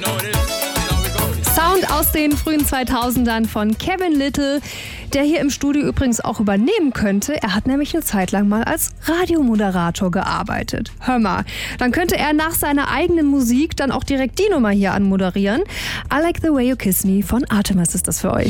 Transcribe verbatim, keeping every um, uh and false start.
Sound aus den frühen zweitausendern von Kevin Lyttle, der hier im Studio übrigens auch übernehmen könnte. Er hat nämlich eine Zeit lang mal als Radiomoderator gearbeitet. Hör mal, dann könnte er nach seiner eigenen Musik dann auch direkt die Nummer hier anmoderieren. I Like the Way You Kiss Me von Artemis ist das für euch.